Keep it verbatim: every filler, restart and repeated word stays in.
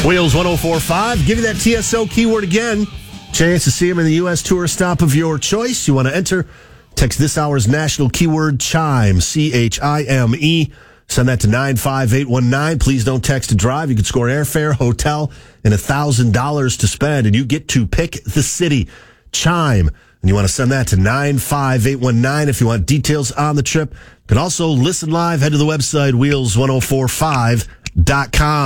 Wheels one oh four point five. Give you that T S O keyword again. Chance to see him in the U S tourist stop of your choice. You want to enter? Text this hour's national keyword CHIME, C H I M E. Send that to nine five eight one nine. Please don't text to drive. You can score airfare, hotel, and one thousand dollars to spend, and you get to pick the city. CHIME. And you want to send that to nine five eight one nine if you want details on the trip. You can also listen live. Head to the website, wheels ten forty-five dot com.